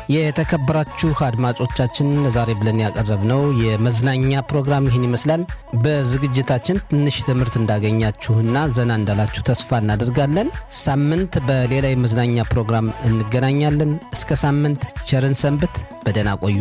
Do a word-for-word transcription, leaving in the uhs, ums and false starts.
የተከበራችሁ አድማጮቻችን ዛሬ ብለን ያቀረብነው የመዝናኛ ፕሮግራም ይህን ይመስላል። በዝግጅታችን ትንሽ ትምህርት እንዳገኛችሁና ዘና እንዳላችሁ ተስፋ እናደርጋለን። ሳምንት በሌላ የመዝናኛ ፕሮግራም እንገናኛለን። እስከ ሳምንት ቸርን ሰንብት። በደህና ቆዩ።